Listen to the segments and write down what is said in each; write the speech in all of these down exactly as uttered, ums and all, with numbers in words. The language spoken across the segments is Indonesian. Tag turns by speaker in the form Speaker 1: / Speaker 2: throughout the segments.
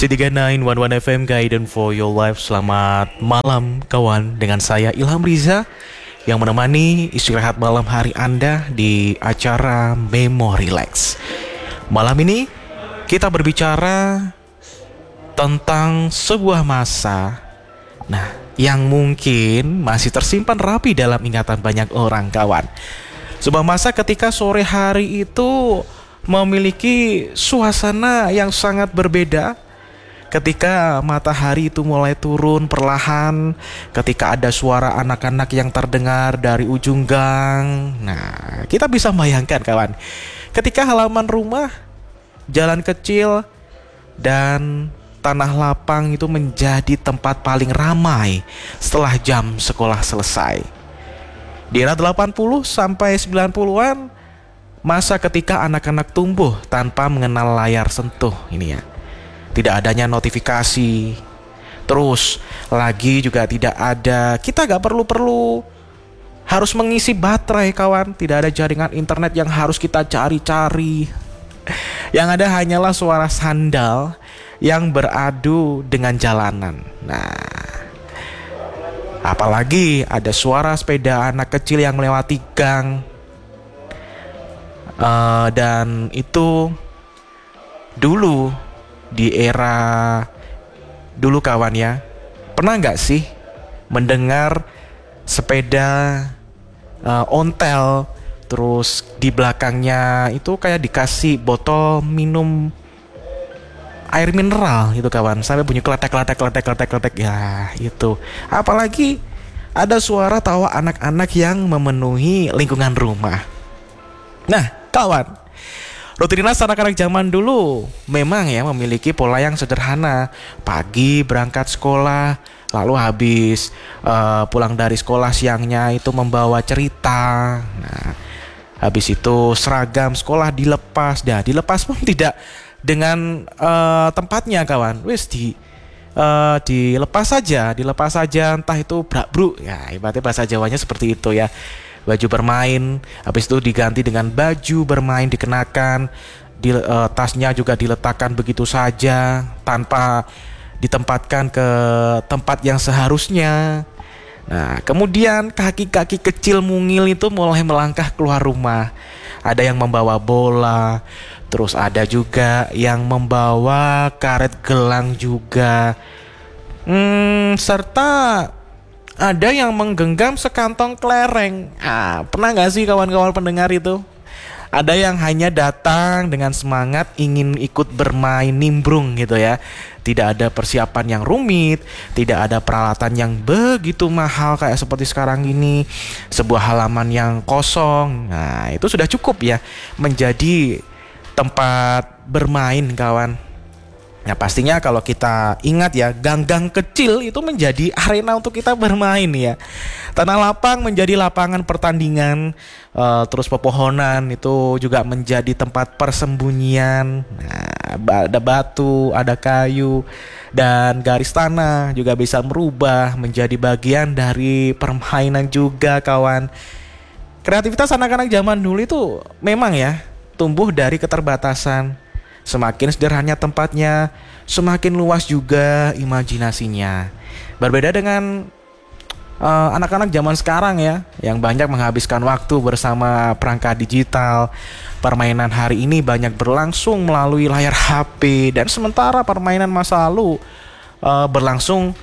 Speaker 1: City sembilan satu satu F M Guidance for Your Life. Selamat malam kawan, dengan saya Ilham Riza yang menemani istirahat malam hari Anda di acara Memo Relax. Malam ini kita berbicara tentang sebuah masa, nah, yang mungkin masih tersimpan rapi dalam ingatan banyak orang kawan. Sebuah masa ketika sore hari itu memiliki suasana yang sangat berbeda. Ketika matahari itu mulai turun perlahan, ketika ada suara anak-anak yang terdengar dari ujung gang. Nah, kita bisa bayangkan kawan, ketika halaman rumah, jalan kecil, dan tanah lapang itu menjadi tempat paling ramai setelah jam sekolah selesai. Di era delapan puluh sampai sembilan puluhan, masa ketika anak-anak tumbuh tanpa mengenal layar sentuh ini ya. Tidak adanya notifikasi, terus lagi juga tidak ada, kita gak perlu-perlu harus mengisi baterai kawan. Tidak ada jaringan internet yang harus kita cari-cari. Yang ada hanyalah suara sandal yang beradu dengan jalanan. Nah, apalagi ada suara sepeda anak kecil yang melewati gang. uh, Dan itu dulu, di era dulu kawan ya, pernah nggak sih mendengar sepeda uh, ontel, terus di belakangnya itu kayak dikasih botol minum air mineral gitu kawan, sampai bunyi kletek kletek kletek kletek kletek ya itu. Apalagi ada suara tawa anak-anak yang memenuhi lingkungan rumah. Nah kawan, rutinitas anak-anak zaman dulu memang ya memiliki pola yang sederhana. Pagi berangkat sekolah, lalu habis uh, pulang dari sekolah siangnya itu membawa cerita. Nah, habis itu seragam sekolah dilepas. Dah dilepas pun tidak dengan uh, tempatnya kawan. Wes di uh, dilepas saja, dilepas saja entah itu brak-bruk. Ya, ibaratnya bahasa Jawanya seperti itu ya. Baju bermain, habis itu diganti dengan baju bermain dikenakan, di, uh, tasnya juga diletakkan begitu saja tanpa ditempatkan ke tempat yang seharusnya. Nah, kemudian kaki-kaki kecil mungil itu mulai melangkah keluar rumah. Ada yang membawa bola, terus ada juga yang membawa karet gelang juga. Hmm, serta ada yang menggenggam sekantong kelereng. Ah, pernah gak sih kawan-kawan pendengar itu? Ada yang hanya datang dengan semangat ingin ikut bermain nimbrung gitu ya. Tidak ada persiapan yang rumit, tidak ada peralatan yang begitu mahal kayak seperti sekarang ini. Sebuah halaman yang kosong, nah itu sudah cukup ya menjadi tempat bermain kawan. Nah pastinya kalau kita ingat ya, gang-gang kecil itu menjadi arena untuk kita bermain ya. Tanah lapang menjadi lapangan pertandingan, uh, terus pepohonan itu juga menjadi tempat persembunyian. Nah, ada batu, ada kayu, dan garis tanah juga bisa merubah menjadi bagian dari permainan juga kawan. Kreativitas anak-anak zaman dulu itu memang ya tumbuh dari keterbatasan. Semakin sederhana tempatnya, semakin luas juga imajinasinya. Berbeda dengan uh, anak-anak zaman sekarang ya, yang banyak menghabiskan waktu bersama perangkat digital. Permainan hari ini banyak berlangsung melalui layar H P, dan sementara permainan masa lalu uh, berlangsung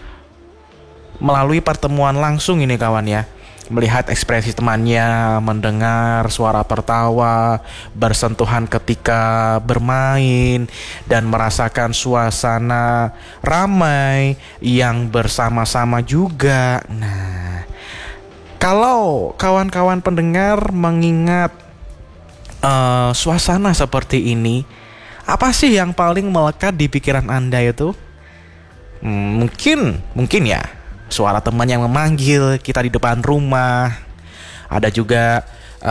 Speaker 1: melalui pertemuan langsung ini kawan ya. Melihat ekspresi temannya, mendengar suara tertawa, bersentuhan ketika bermain, dan merasakan suasana ramai yang bersama-sama juga. Nah, kalau kawan-kawan pendengar mengingat uh, suasana seperti ini, apa sih yang paling melekat di pikiran Anda itu? Hmm, mungkin, mungkin ya suara teman yang memanggil kita di depan rumah. Ada juga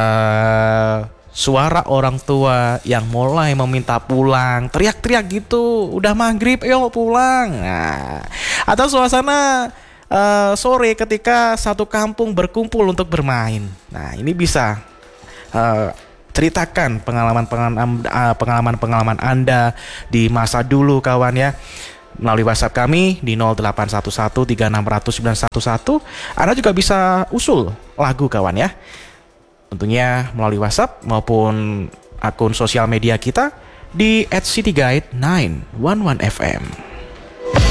Speaker 1: uh, suara orang tua yang mulai meminta pulang, teriak-teriak gitu, udah maghrib, ayo pulang. Nah, atau suasana uh, sore ketika satu kampung berkumpul untuk bermain. Nah, ini bisa uh, ceritakan pengalaman-pengalaman uh, pengalaman-pengalaman Anda di masa dulu kawan ya. melalui WhatsApp kami di nol delapan satu satu tiga enam nol nol sembilan satu satu. Anda juga bisa usul lagu kawan ya. Tentunya melalui WhatsApp maupun akun sosial media kita di at cityguide sembilan satu satu F M.